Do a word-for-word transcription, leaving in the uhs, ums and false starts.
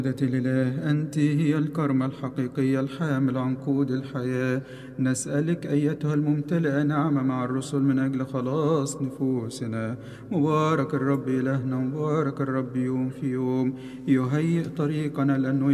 الإله أنت هي الكرمة الحقيقية الحامل عنقود الحياة. نسألك أيتها الممتلئة نعمة مع الرسل من أجل خلاص نفوسنا. مبارك الرب إلهنا، مبارك الرب يوم في يوم يهيئ طريقنا لأنه